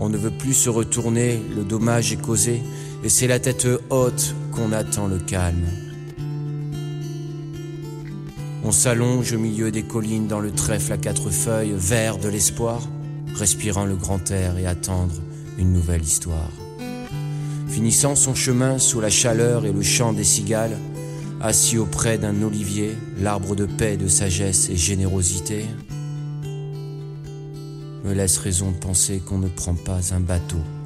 On ne veut plus se retourner, le dommage est causé, et c'est la tête haute qu'on attend le calme. On s'allonge au milieu des collines dans le trèfle à 4 feuilles, vert de l'espoir, respirant le grand air et attendre une nouvelle histoire. Finissant son chemin sous la chaleur et le chant des cigales, assis auprès d'un olivier, l'arbre de paix, de sagesse et générosité, me laisse raison de penser qu'on ne prend pas un bateau